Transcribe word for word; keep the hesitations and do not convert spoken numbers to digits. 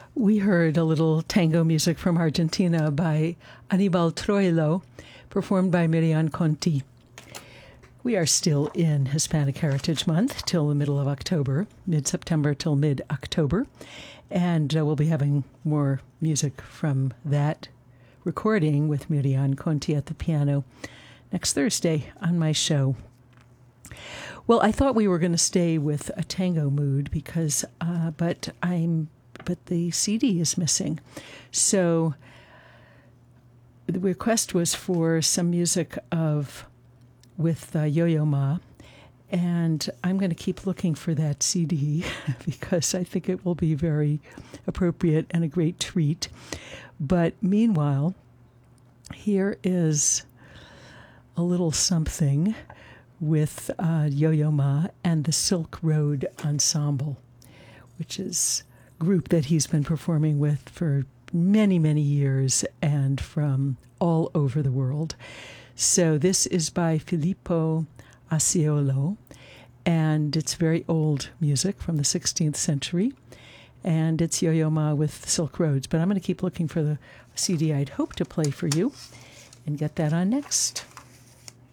We heard a little tango music from Argentina by Anibal Troilo, performed by Miriam Conti. We are still in Hispanic Heritage Month till the middle of October, mid-September till mid-October, and uh, we'll be having more music from that recording with Miriam Conti at the piano next Thursday on my show. Well, I thought we were going to stay with a tango mood because, uh, but I'm but the C D is missing. So the request was for some music of with uh, Yo-Yo Ma, and I'm going to keep looking for that C D because I think it will be very appropriate and a great treat. But meanwhile, here is a little something with uh, Yo-Yo Ma and the Silk Road Ensemble, which is group that he's been performing with for many, many years and from all over the world. So this is by Filippo Acciolo, and it's very old music from the sixteenth century, and it's Yo-Yo Ma with Silk Roads. But I'm going to keep looking for the C D I'd hope to play for you and get that on next.